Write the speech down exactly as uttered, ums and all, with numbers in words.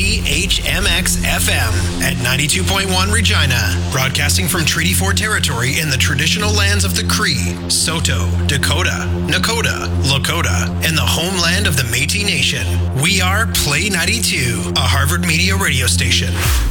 C H M X F M at ninety-two point one Regina, broadcasting from Treaty four territory in the traditional lands of the Cree, Saulteaux, Dakota, Nakota, Lakota, and the homeland of the Métis Nation. We are Play ninety-two, a Harvard Media radio station.